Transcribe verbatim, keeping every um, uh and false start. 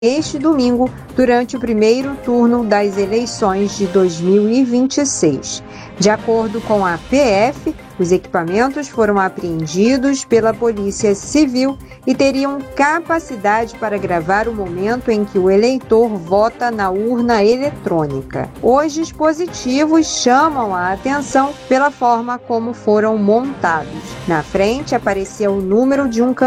este domingo, durante o primeiro turno das eleições de dois mil e vinte e seis. De acordo com a P F, os equipamentos foram apreendidos pela Polícia Civil e teriam capacidade para gravar o momento em que o eleitor vota na urna eletrônica. Os dispositivos chamam a atenção pela forma como foram montados. Na frente aparecia o número de um